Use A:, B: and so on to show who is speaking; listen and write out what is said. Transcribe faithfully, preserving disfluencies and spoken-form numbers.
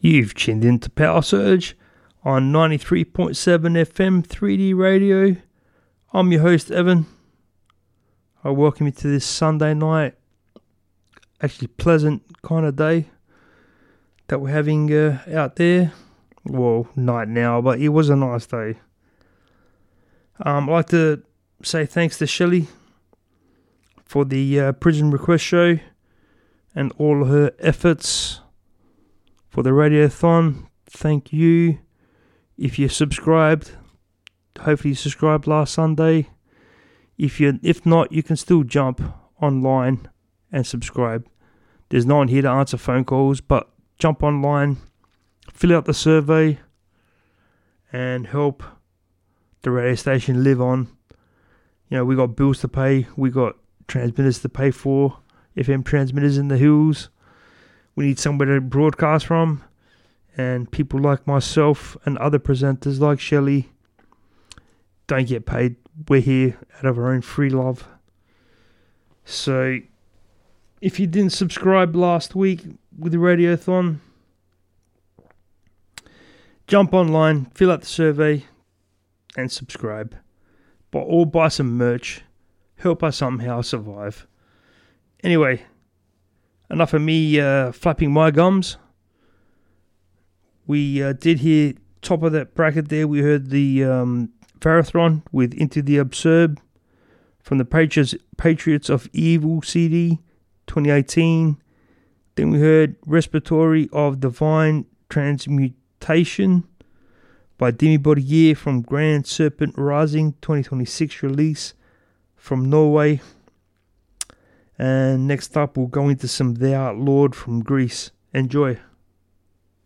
A: You've tuned into Power Surge on ninety-three point seven F M three D Radio. I'm your host, Evan. I welcome you to this Sunday night, actually pleasant kind of day that we're having uh, out there. Well, night now, but it was a nice day. Um, I'd like to say thanks to Shelley for the uh, Prison Request Show and all her efforts for the Radiothon. Thank you. If you subscribed, hopefully you subscribed last Sunday. If you, if not, you can still jump online and subscribe. There's no one here to answer phone calls, but jump online, fill out the survey, and help the radio station live on. You know, we got bills to pay, we got transmitters to pay for, F M transmitters in the hills. We need somewhere to broadcast from, and people like myself and other presenters like Shelley don't get paid. We're here out of our own free love. So, if you didn't subscribe last week with the Radiothon, jump online, fill out the survey, and subscribe. But or buy some merch. Help us somehow survive. Anyway, enough of me uh, flapping my gums. We uh, did hear top of that bracket there. We heard the um, Varathron with Into the Absurd from the Patriots, Patriots of Evil C D twenty eighteen. Then we heard Respiratory of Divine Transmutation by Demi Bordier from Grand Serpent Rising twenty twenty-six release from Norway. And next up we'll go into some Thou Art Lord from Greece. Enjoy.